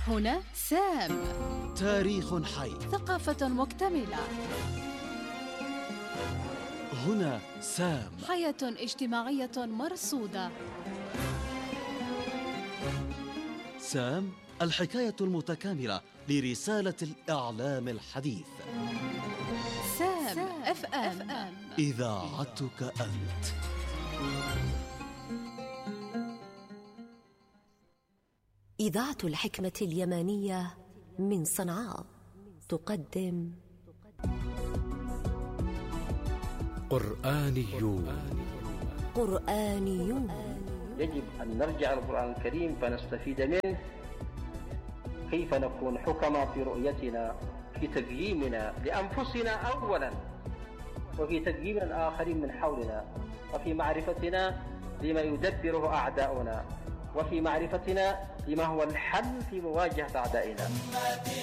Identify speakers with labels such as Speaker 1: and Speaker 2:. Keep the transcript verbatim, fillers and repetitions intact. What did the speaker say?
Speaker 1: هنا سام.
Speaker 2: تاريخ حي.
Speaker 1: ثقافة مكتملة.
Speaker 2: هنا سام.
Speaker 1: حياة اجتماعية مرصودة.
Speaker 2: سام، الحكاية المتكاملة لرسالة الإعلام الحديث.
Speaker 1: سام اف ام،
Speaker 2: إذاعتك أنت.
Speaker 3: إذاعة الحكمة اليمانية من صنعاء تقدم
Speaker 4: قرآنيون.
Speaker 3: قرآنيون.
Speaker 5: يجب أن نرجع للقرآن الكريم فنستفيد منه، كيف نكون حكماء في رؤيتنا، في تقييمنا لأنفسنا أولا، وفي تقييم الآخرين من حولنا، وفي معرفتنا لما يدبره أعداؤنا، وفي معرفتنا لما هو الحل في مواجهة أعدائنا.